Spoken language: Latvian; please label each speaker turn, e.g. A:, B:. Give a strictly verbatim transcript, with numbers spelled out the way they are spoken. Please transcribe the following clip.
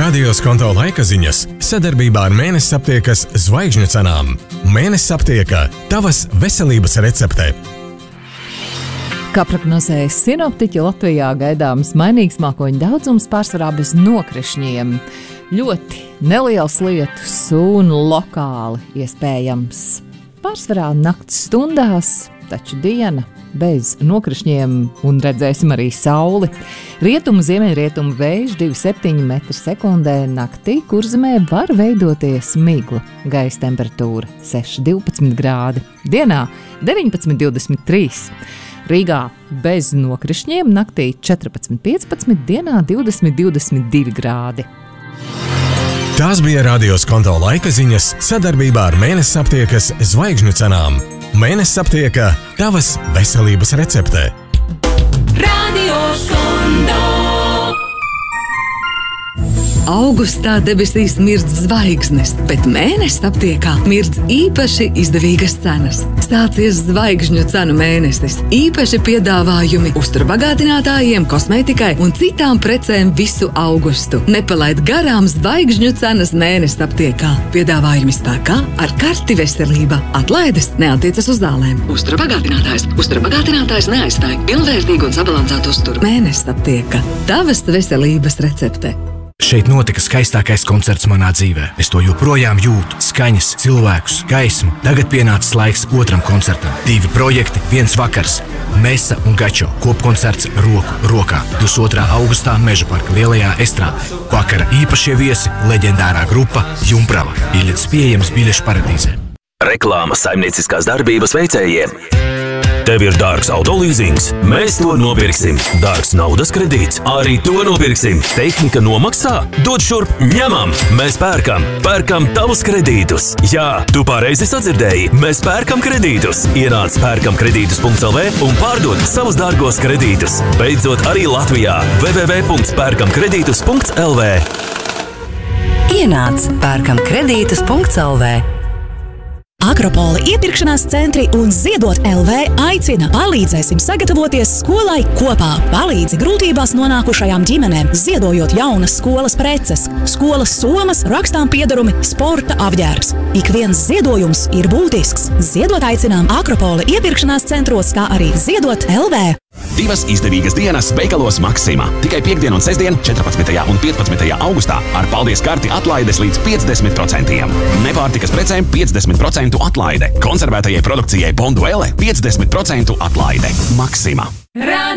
A: Radio Skonto laika ziņas sadarbībā ar Mēnesis aptiekas zvaigžņu cenām. Mēnesis aptieka – tavas veselības recepte.
B: Kā prognozēja sinoptiķi, Latvijā gaidāms mainīgs mākoņu daudzums, pārsvarā bez nokrišņiem. Ļoti neliels lietus un lokāli iespējams. Pārsvarā nakts stundās, taču diena bez nokrišņiem un redzēsim arī sauli. Rietumu, ziemeļrietumu vējš divi septiņi metri sekundē, naktī Kurzemē var veidoties migla. Gaisa temperatūra seši divpadsmit grādi, dienā deviņpadsmit divdesmit trīs. Rīgā bez nokrišņiem, naktī četrpadsmit piecpadsmit, dienā divdesmit divdesmit divi grādi.
A: Tās bija Radio Skonto laika ziņas sadarbībā ar Mēnesis aptiekas zvaigžņu cenām. Mēnesis aptieka – tavas veselības recepte.
C: Radio Skonto.
D: Augustā debesīs mirdz zvaigznes, bet Mēnesis aptiekā mirdz īpaši izdevīgas cenas. Sācies zvaigžņu cenu mēnesis. Īpaši piedāvājumi uzturbagātinātājiem, kosmētikai un citām precēm visu augustu. Nepalaid garām zvaigžņu cenas Mēnesis aptiekā. Piedāvājumi spēkā ar karti veselība. Atlaides neatiecas uz zālēm. Uzturbagātinātājs. Uzturbagātinātājs neaizstāj pilnvērtīgu un sabalansētu uzturu. Mēnesis aptieka. Tavas veselības recepte.
E: Šeit notika skaistākais koncerts manā dzīvē. Es to joprojām jūtu. Skaņas, cilvēkus, gaismu. Tagad pienācis laiks otram koncertam. Divi projekti, viens vakars. Mesa un Gačo. Kopkoncerts roku rokā. divdesmit otrā augustā Meža parka lielajā estrādē. Vakara īpašie viesi, leģendārā grupa Jumprava. Biļetes pieejams biļešu paradīzē.
F: Reklāma saimnieciskās darbības veicējiem. Tev ir dārgs autolīzings? Mēs to nopirksim. Dārgs naudas kredīts? Arī to nopirksim. Tehnika nomaksā? Dod šurp, ņemam! Mēs pērkam. Pērkam tavus kredītus. Jā, tu pareizi sadzirdēji. Mēs pērkam kredītus. Ienāc pērkam kredītus punkts el vē un pārdod savus dārgos kredītus. Beidzot arī Latvijā. w w w punkts pērkam kredītus punkts el vē.
D: Ienāc pērkam kredītus punkts el vē.
G: Agropola iepirkšanās centri un Ziedot el vē aicina. Palīdzēsim sagatavoties skolai kopā. Palīdzi grūtībās nonākušajām ģimenēm, ziedojot jaunas skolas preces, skolas somas, rakstām piedarumi, sporta apģērbs. Ik viens ziedojums ir būtisks. Ziedot aicinām Agropola iepirkšanās centros, kā arī Ziedot el vē.
H: Divas izdevīgas dienas veikalos Maksimā. Tikai piekdien un sestdien, četrpadsmitajā un piecpadsmitajā augustā ar paldies karti atlaides līdz piecdesmit procentiem. Nepārtikas precēm piecdesmit procentu atlaide. Konservētajai produkcijai Bonduelle piecdesmit procentu atlaide. Maksimā.